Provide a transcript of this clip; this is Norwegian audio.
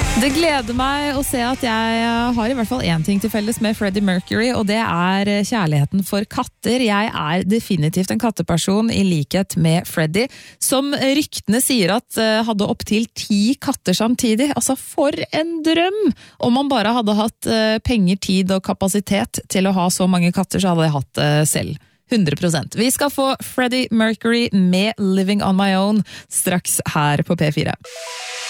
Det gleder meg å se at jeg har i hvert fall en ting til felles med Freddie Mercury, og det er kjærligheten for katter. Jeg er definitivt en katteperson i likhet med Freddie, som ryktene sier at hadde opp til 10 katter samtidig. Altså for en drøm! Om man bare hadde hatt penger, tid og kapasitet til å ha så mange katter, så hadde jeg hatt det selv. 100%. Vi skal få Freddie Mercury med Living on My Own straks her på P4.